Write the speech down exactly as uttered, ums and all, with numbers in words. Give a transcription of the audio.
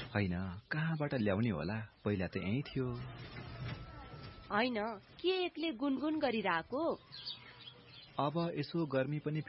हैन, कहाँबाट ल्याउने होला? पहिला त यही थियो। हैन, के एक्लै गुनगुन गरिरहेको? अब यसो गर्मी पनि